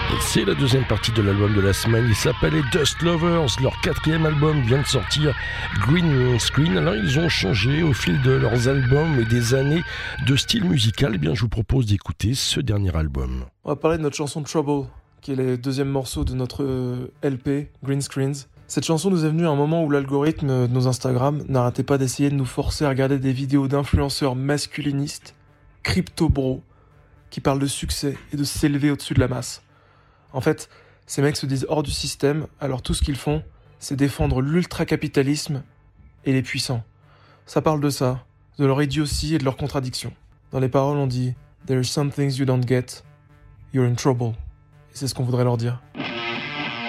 C'est la deuxième partie de l'album de la semaine. Il s'appelait Dust Lovers. Leur 4e album vient de sortir, Green Screen. Alors ils ont changé au fil de leurs albums et des années de style musical. Eh bien, je vous propose d'écouter ce dernier album. On va parler de notre chanson Trouble, qui est le deuxième morceau de notre LP, Green Screens. Cette chanson nous est venue à un moment où l'algorithme de nos Instagram n'arrêtait pas d'essayer de nous forcer à regarder des vidéos d'influenceurs masculinistes, crypto-bros, qui parlent de succès et de s'élever au-dessus de la masse. En fait, ces mecs se disent hors du système, alors tout ce qu'ils font, c'est défendre l'ultracapitalisme et les puissants. Ça parle de ça, de leur idiotie et de leurs contradictions. Dans les paroles, on dit « There are some things you don't get, you're in trouble ». Et c'est ce qu'on voudrait leur dire.